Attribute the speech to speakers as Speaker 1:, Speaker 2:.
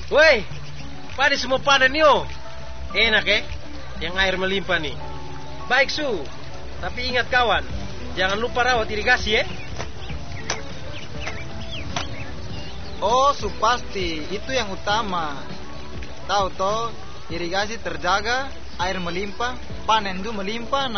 Speaker 1: Woi, pada semua panen yo. Enak yang air melimpah nih. Baik Su, tapi ingat kawan, jangan lupa rawat irigasi
Speaker 2: Oh, pasti itu yang utama. Tahu toh, irigasi terjaga, air melimpah, panen itu melimpah.